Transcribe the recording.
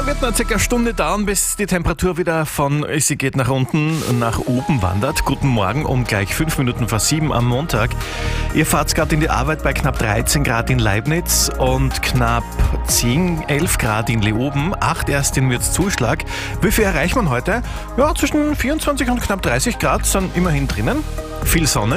wird noch circa eine Stunde dauern, bis die Temperatur wieder sie geht nach unten, nach oben wandert. Guten Morgen um gleich 5 Minuten vor 7 am Montag. Ihr fahrt gerade in die Arbeit bei knapp 13 Grad in Leibniz und knapp 11 Grad in Leoben. 8 erst in Mürzzuschlag. Wie viel erreicht man heute? Ja, zwischen 24 und knapp 30 Grad sind immerhin drinnen. Viel Sonne.